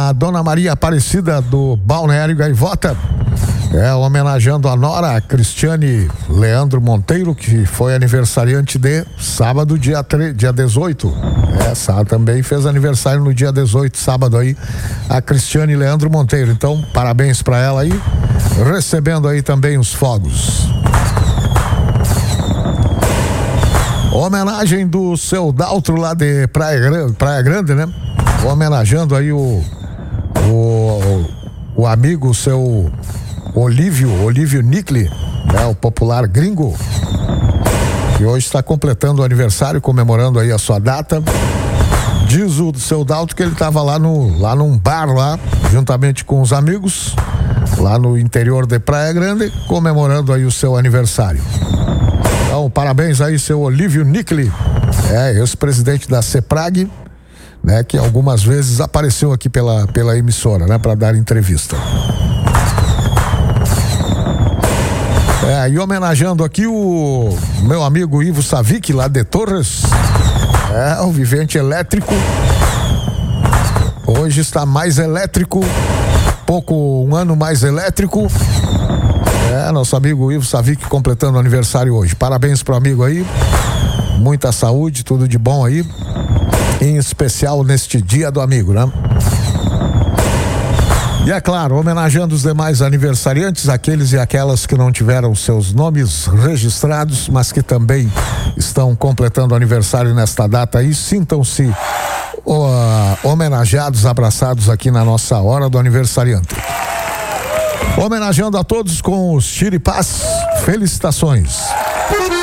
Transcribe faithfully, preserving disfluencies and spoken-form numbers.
a Dona Maria Aparecida do Balneário Gaivota, é, homenageando a nora Cristiane Leandro Monteiro, que foi aniversariante de sábado, dia, tre... dia dezoito. Essa também fez aniversário no dia dezoito, sábado aí, a Cristiane Leandro Monteiro. Então, parabéns pra ela aí, recebendo aí também os fogos. Homenagem do seu Daltro lá de Praia Grande, Praia Grande, né? Homenageando aí o, o, o amigo, seu Olívio, Olívio Nicli, né? O popular gringo, que hoje está completando o aniversário, comemorando aí a sua data. Diz o seu Daltro que ele estava lá, no, lá num bar lá, juntamente com os amigos, lá no interior de Praia Grande, comemorando aí o seu aniversário. Então, parabéns aí, seu Olívio Nicli, é, ex-presidente da CEPRAG, né, que algumas vezes apareceu aqui pela, pela emissora, né, para dar entrevista. É, e homenageando aqui o meu amigo Ivo Savic, lá de Torres, é, o vivente elétrico, hoje está mais elétrico, pouco, um ano mais elétrico. É, nosso amigo Ivo Savic completando o aniversário hoje. Parabéns pro amigo aí. Muita saúde, tudo de bom aí. Em especial neste dia do amigo, né? E é claro, homenageando os demais aniversariantes, aqueles e aquelas que não tiveram seus nomes registrados, mas que também estão completando o aniversário nesta data aí. Sintam-se uh, homenageados, abraçados aqui na nossa hora do aniversariante. Homenageando a todos com os chiripás, felicitações.